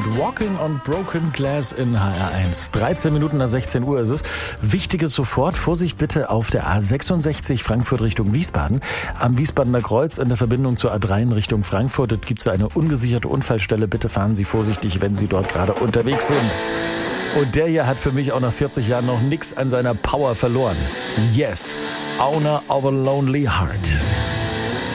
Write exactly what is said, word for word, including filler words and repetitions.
Walking on Broken Glass in H R eins. dreizehn Minuten nach sechzehn Uhr ist es. Wichtiges sofort. Vorsicht bitte auf der A sechsundsechzig Frankfurt Richtung Wiesbaden. Am Wiesbadener Kreuz in der Verbindung zur A drei in Richtung Frankfurt. Dort gibt es eine ungesicherte Unfallstelle. Bitte fahren Sie vorsichtig, wenn Sie dort gerade unterwegs sind. Und der hier hat für mich auch nach vierzig Jahren noch nichts an seiner Power verloren. Yes, Owner of a Lonely Heart.